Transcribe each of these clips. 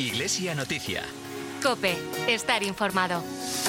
Iglesia Noticia. COPE. Estar informado.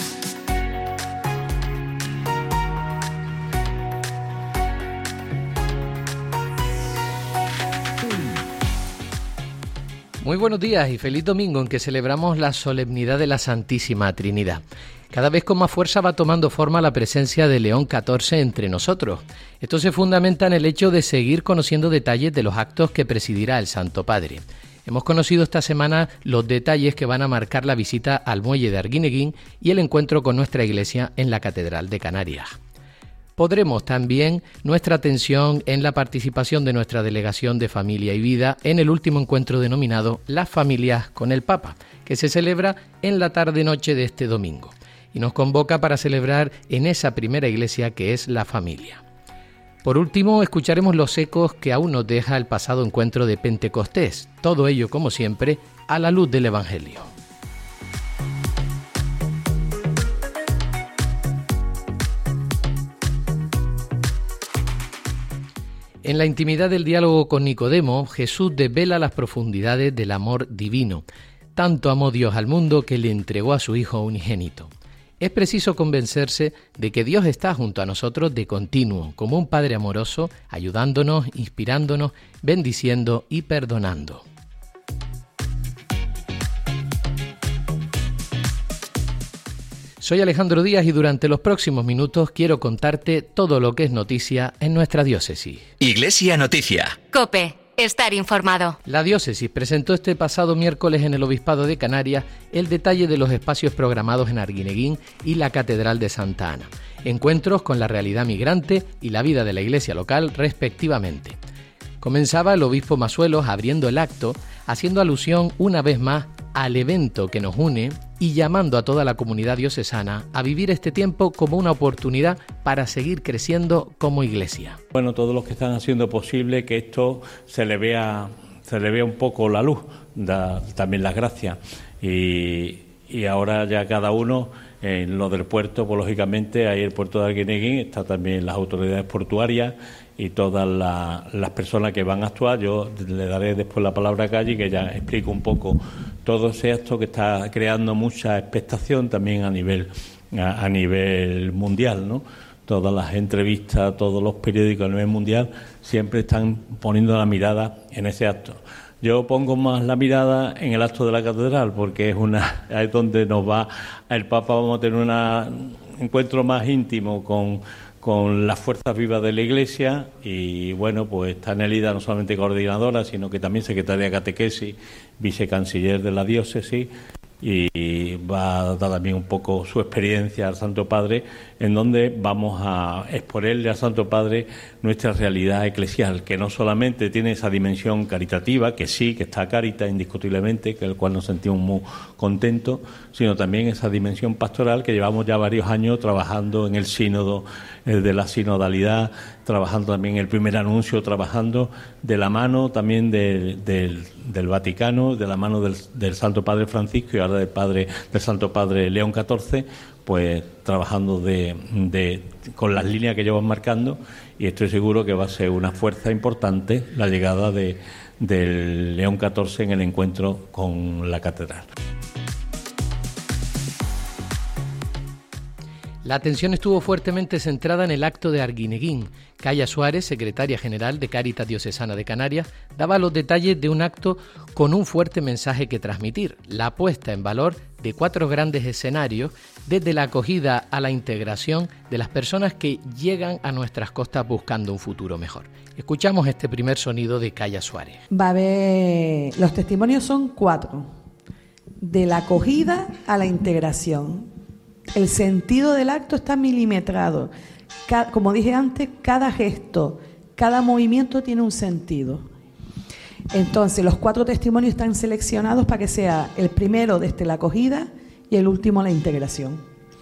Muy buenos días y feliz domingo en que celebramos la solemnidad de la Santísima Trinidad. Cada vez con más fuerza va tomando forma la presencia de León XIV entre nosotros. Esto se fundamenta en el hecho de seguir conociendo detalles de los actos que presidirá el Santo Padre. Hemos conocido esta semana los detalles que van a marcar la visita al muelle de Arguineguín y el encuentro con nuestra iglesia en la Catedral de Canarias. Podremos también nuestra atención en la participación de nuestra Delegación de Familia y Vida en el último encuentro denominado Las Familias con el Papa, que se celebra en la tarde-noche de este domingo y nos convoca para celebrar en esa primera iglesia que es la familia. Por último, escucharemos los ecos que aún nos deja el pasado encuentro de Pentecostés, todo ello, como siempre, a la luz del Evangelio. En la intimidad del diálogo con Nicodemo, Jesús desvela las profundidades del amor divino. Tanto amó Dios al mundo que le entregó a su Hijo unigénito. Es preciso convencerse de que Dios está junto a nosotros de continuo, como un Padre amoroso, ayudándonos, inspirándonos, bendiciendo y perdonando. Soy Alejandro Díaz y durante los próximos minutos quiero contarte todo lo que es noticia en nuestra diócesis. Iglesia Noticia. COPE. Estar informado. La diócesis presentó este pasado miércoles en el Obispado de Canarias el detalle de los espacios programados en Arguineguín y la Catedral de Santa Ana. Encuentros con la realidad migrante y la vida de la iglesia local, respectivamente. Comenzaba el obispo Masuelos abriendo el acto, haciendo alusión una vez más al evento que nos une y llamando a toda la comunidad diocesana a vivir este tiempo como una oportunidad para seguir creciendo como iglesia. Bueno, todos los que están haciendo posible que esto se le vea un poco la luz, también las gracias. Y ahora ya cada uno, en lo del puerto, pues lógicamente ahí el puerto de Arguineguín, está también las autoridades portuarias y todas las personas que van a actuar. Yo le daré después la palabra a Calle, que ya explico un poco todo ese acto que está creando mucha expectación también a nivel mundial, ¿no? Todas las entrevistas, todos los periódicos a nivel mundial siempre están poniendo la mirada en ese acto. Yo pongo más la mirada en el acto de la catedral, porque es donde nos va el Papa. Vamos a tener un encuentro más íntimo con las fuerzas vivas de la Iglesia y, bueno, pues está Nelida no solamente coordinadora, sino que también secretaria de catequesis, vicecanciller de la diócesis, y va a dar también un poco su experiencia al Santo Padre, en donde vamos a exponerle al Santo Padre nuestra realidad eclesial, que no solamente tiene esa dimensión caritativa, que sí, que está Cáritas indiscutiblemente, que el cual nos sentimos muy contentos, sino también esa dimensión pastoral que llevamos ya varios años trabajando en el sínodo de la sinodalidad, trabajando también el primer anuncio, trabajando de la mano también del Vaticano, de la mano del Santo Padre Francisco y ahora del Santo Padre León XIV, pues trabajando con las líneas que ellos van marcando, y estoy seguro que va a ser una fuerza importante la llegada del León XIV en el encuentro con la catedral. La atención estuvo fuertemente centrada en el acto de Arguineguín. Calla Suárez, secretaria general de Cáritas Diocesana de Canarias, daba los detalles de un acto con un fuerte mensaje que transmitir: la puesta en valor de 4 grandes escenarios, desde la acogida a la integración de las personas que llegan a nuestras costas buscando un futuro mejor. Escuchamos este primer sonido de Calla Suárez. Va a haber, los testimonios son 4, de la acogida a la integración. El sentido del acto está milimetrado. Como dije antes, cada gesto, cada movimiento tiene un sentido. Entonces, los 4 testimonios están seleccionados para que sea el primero desde la acogida y el último la integración.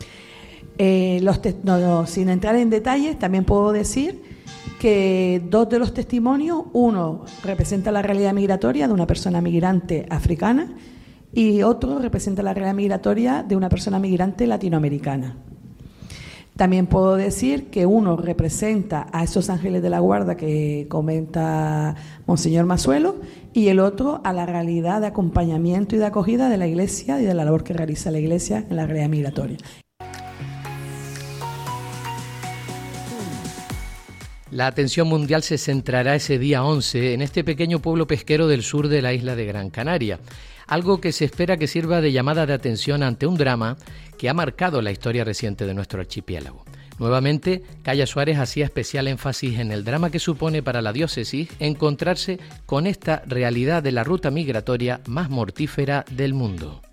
Sin entrar en detalles, también puedo decir que 2 de los testimonios, uno representa la realidad migratoria de una persona migrante africana y otro representa la realidad migratoria de una persona migrante latinoamericana. También puedo decir que uno representa a esos ángeles de la guarda que comenta Monseñor Masuelo, y el otro a la realidad de acompañamiento y de acogida de la Iglesia y de la labor que realiza la Iglesia en la realidad migratoria. La atención mundial se centrará ese día 11 en este pequeño pueblo pesquero del sur de la isla de Gran Canaria, algo que se espera que sirva de llamada de atención ante un drama que ha marcado la historia reciente de nuestro archipiélago. Nuevamente, Calla Suárez hacía especial énfasis en el drama que supone para la diócesis encontrarse con esta realidad de la ruta migratoria más mortífera del mundo.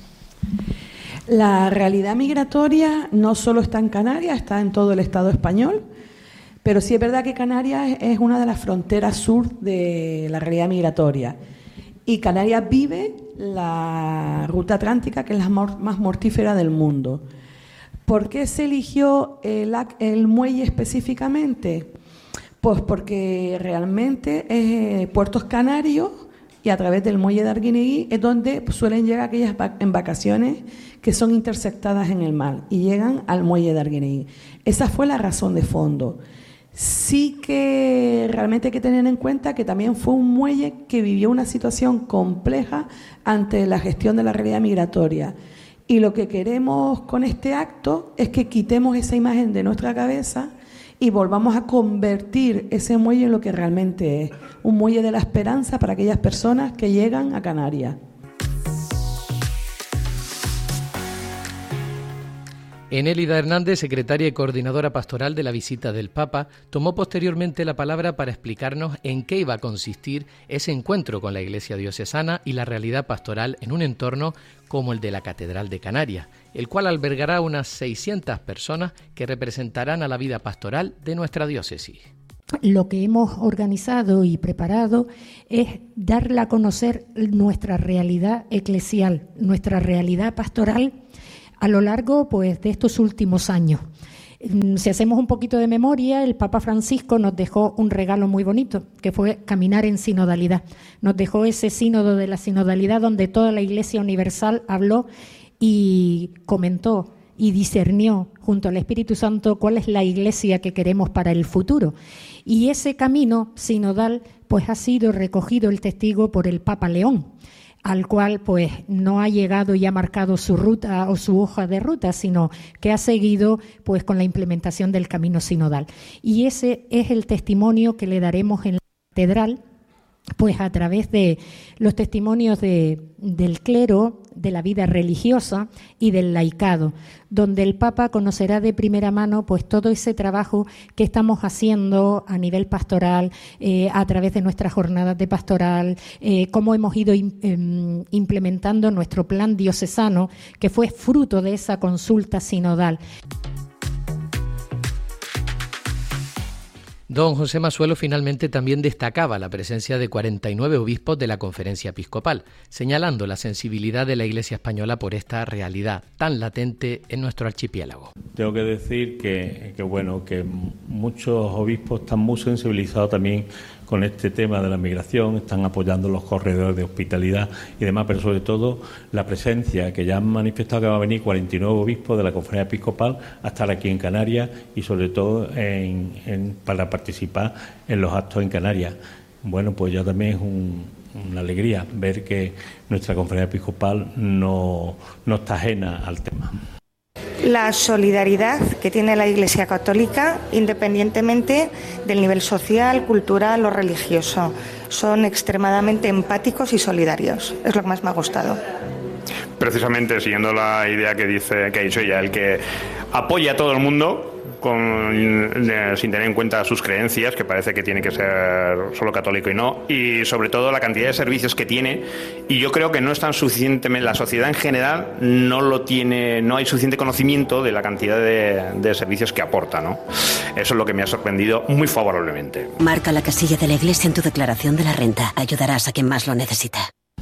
La realidad migratoria no solo está en Canarias, está en todo el Estado español. Pero sí es verdad que Canarias es una de las fronteras sur de la realidad migratoria. Y Canarias vive la ruta atlántica, que es la más mortífera del mundo. ¿Por qué se eligió el muelle específicamente? Pues porque realmente Puertos Canarios y a través del muelle de Arguineguín es donde suelen llegar aquellas embarcaciones que son interceptadas en el mar y llegan al muelle de Arguineguín. Esa fue la razón de fondo. Sí que realmente hay que tener en cuenta que también fue un muelle que vivió una situación compleja ante la gestión de la realidad migratoria. Y lo que queremos con este acto es que quitemos esa imagen de nuestra cabeza y volvamos a convertir ese muelle en lo que realmente es, un muelle de la esperanza para aquellas personas que llegan a Canarias. Enélida Hernández, secretaria y coordinadora pastoral de la visita del Papa, tomó posteriormente la palabra para explicarnos en qué iba a consistir ese encuentro con la Iglesia diocesana y la realidad pastoral en un entorno como el de la Catedral de Canarias, el cual albergará unas 600 personas que representarán a la vida pastoral de nuestra diócesis. Lo que hemos organizado y preparado es darle a conocer nuestra realidad eclesial, nuestra realidad pastoral a lo largo pues, de estos últimos años. Si hacemos un poquito de memoria, el Papa Francisco nos dejó un regalo muy bonito, que fue caminar en sinodalidad. Nos dejó ese sínodo de la sinodalidad donde toda la Iglesia Universal habló y comentó y discernió junto al Espíritu Santo cuál es la Iglesia que queremos para el futuro. Y ese camino sinodal pues ha sido recogido el testigo por el Papa León, al cual pues no ha llegado y ha marcado su ruta o su hoja de ruta, sino que ha seguido pues con la implementación del camino sinodal. Y ese es el testimonio que le daremos en la catedral, pues a través de los testimonios del clero, de la vida religiosa y del laicado, donde el Papa conocerá de primera mano pues todo ese trabajo que estamos haciendo a nivel pastoral, a través de nuestras jornadas de pastoral, cómo hemos ido implementando nuestro plan diocesano, que fue fruto de esa consulta sinodal. Don José Masuelo finalmente también destacaba la presencia de 49 obispos de la Conferencia Episcopal, señalando la sensibilidad de la Iglesia española por esta realidad tan latente en nuestro archipiélago. Tengo que decir que muchos obispos están muy sensibilizados también con este tema de la migración, están apoyando los corredores de hospitalidad y demás, pero sobre todo la presencia que ya han manifestado que va a venir 49 obispos de la Conferencia Episcopal a estar aquí en Canarias y sobre todo para participar en los actos en Canarias. Bueno, pues ya también es una alegría ver que nuestra Conferencia Episcopal no está ajena al tema. La solidaridad que tiene la Iglesia Católica, independientemente del nivel social, cultural o religioso, son extremadamente empáticos y solidarios. Es lo que más me ha gustado. Precisamente siguiendo la idea que ha dicho ella, el que apoya a todo el mundo sin tener en cuenta sus creencias, que parece que tiene que ser solo católico y no, y sobre todo la cantidad de servicios que tiene, y yo creo que no están suficientemente, la sociedad en general no hay suficiente conocimiento de la cantidad de servicios que aporta, ¿no? Eso es lo que me ha sorprendido muy favorablemente. Marca la casilla de la Iglesia en tu declaración de la renta. Ayudarás a quien más lo necesita.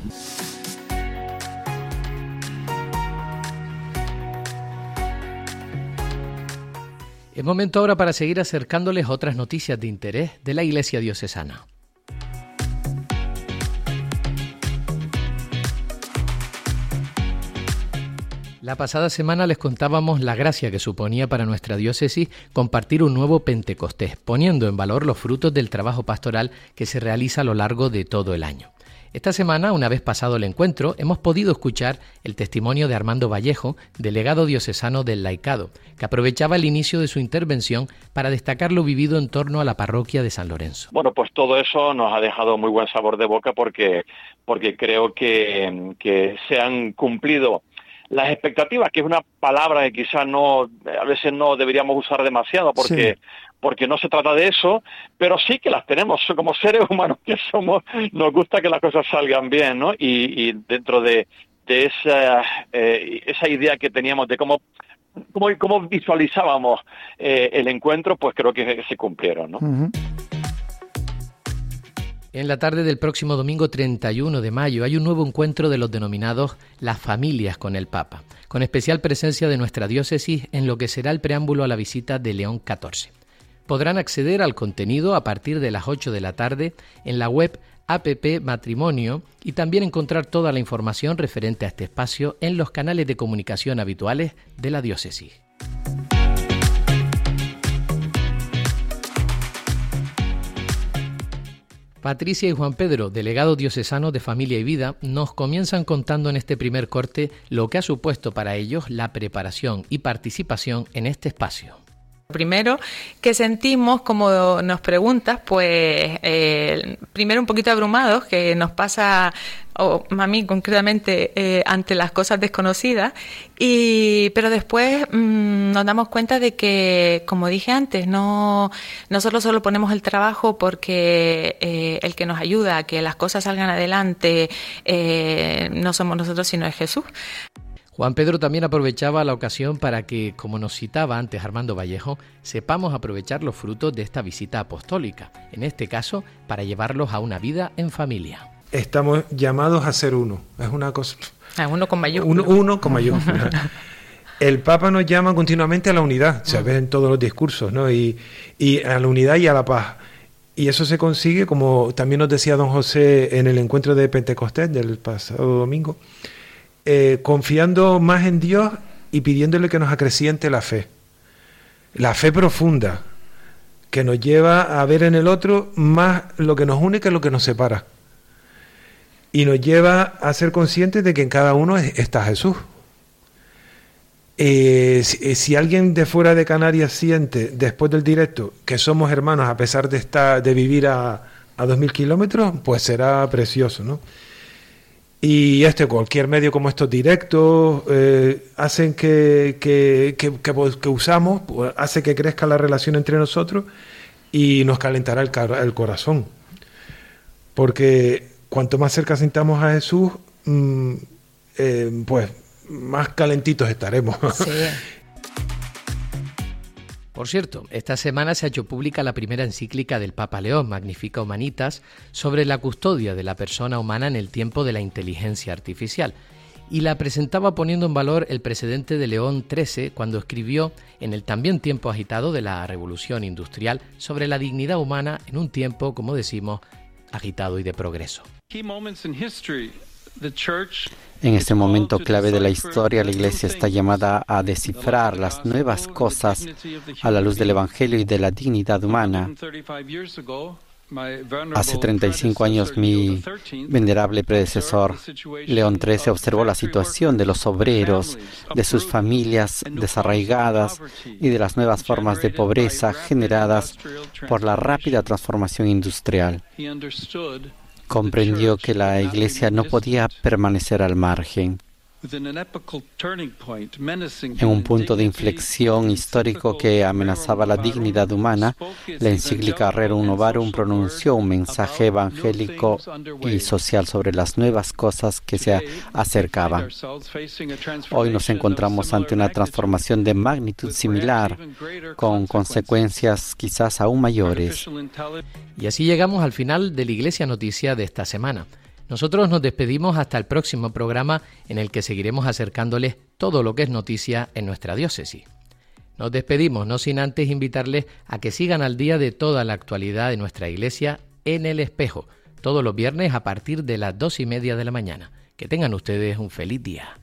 Es momento ahora para seguir acercándoles otras noticias de interés de la Iglesia diocesana. La pasada semana les contábamos la gracia que suponía para nuestra diócesis compartir un nuevo Pentecostés, poniendo en valor los frutos del trabajo pastoral que se realiza a lo largo de todo el año. Esta semana, una vez pasado el encuentro, hemos podido escuchar el testimonio de Armando Vallejo, delegado diocesano del laicado, que aprovechaba el inicio de su intervención para destacar lo vivido en torno a la parroquia de San Lorenzo. Bueno, pues todo eso nos ha dejado muy buen sabor de boca porque creo que se han cumplido las expectativas, que es una palabra que quizás a veces no deberíamos usar demasiado porque no se trata de eso, pero sí que las tenemos como seres humanos que somos, nos gusta que las cosas salgan bien, ¿no? Y dentro de esa idea que teníamos de cómo visualizábamos el encuentro, pues creo que se cumplieron, ¿no? Uh-huh. En la tarde del próximo domingo 31 de mayo hay un nuevo encuentro de los denominados Las Familias con el Papa, con especial presencia de nuestra diócesis en lo que será el preámbulo a la visita de León XIV. Podrán acceder al contenido a partir de las 8 de la tarde en la web APP Matrimonio y también encontrar toda la información referente a este espacio en los canales de comunicación habituales de la diócesis. Patricia y Juan Pedro, delegados diocesanos de Familia y Vida, nos comienzan contando en este primer corte lo que ha supuesto para ellos la preparación y participación en este espacio. Primero que sentimos, como nos preguntas, pues primero un poquito abrumados, que nos pasa, a mí concretamente, ante las cosas desconocidas, pero después nos damos cuenta de que, como dije antes, nosotros solo ponemos el trabajo porque el que nos ayuda a que las cosas salgan adelante no somos nosotros, sino es Jesús. Juan Pedro también aprovechaba la ocasión para que, como nos citaba antes Armando Vallejo, sepamos aprovechar los frutos de esta visita apostólica, en este caso, para llevarlos a una vida en familia. Estamos llamados a ser uno, es una cosa... uno con mayúscula. Uno con mayúscula. El Papa nos llama continuamente a la unidad, se ve en todos los discursos, ¿no? Y a la unidad y a la paz. Y eso se consigue, como también nos decía don José en el encuentro de Pentecostés del pasado domingo, confiando más en Dios y pidiéndole que nos acreciente la fe profunda, que nos lleva a ver en el otro más lo que nos une que lo que nos separa, y nos lleva a ser conscientes de que en cada uno está Jesús. Si alguien de fuera de Canarias siente después del directo que somos hermanos a pesar de vivir a 2.000 kilómetros, pues será precioso, ¿no? Y cualquier medio como estos directos hacen que usamos, pues, hace que crezca la relación entre nosotros y nos calentará el corazón. Porque cuanto más cerca sintamos a Jesús, pues más calentitos estaremos. Sí. Por cierto, esta semana se ha hecho pública la primera encíclica del Papa León, Magnificat Humanitas, sobre la custodia de la persona humana en el tiempo de la inteligencia artificial. Y la presentaba poniendo en valor el precedente de León XIII cuando escribió, en el también tiempo agitado de la Revolución Industrial, sobre la dignidad humana en un tiempo, como decimos, agitado y de progreso. En este momento clave de la historia, la Iglesia está llamada a descifrar las nuevas cosas a la luz del Evangelio y de la dignidad humana. Hace 35 años mi venerable predecesor, León XIII, observó la situación de los obreros, de sus familias desarraigadas y de las nuevas formas de pobreza generadas por la rápida transformación industrial. Comprendió que la Iglesia no podía permanecer al margen. En un punto de inflexión histórico que amenazaba la dignidad humana, la encíclica Rerum Novarum pronunció un mensaje evangélico y social sobre las nuevas cosas que se acercaban. Hoy nos encontramos ante una transformación de magnitud similar, con consecuencias quizás aún mayores. Y así llegamos al final de la Iglesia Noticia de esta semana. Nosotros nos despedimos hasta el próximo programa en el que seguiremos acercándoles todo lo que es noticia en nuestra diócesis. Nos despedimos, no sin antes invitarles a que sigan al día de toda la actualidad de nuestra iglesia en El Espejo, todos los viernes a partir de las 2:30 de la mañana. Que tengan ustedes un feliz día.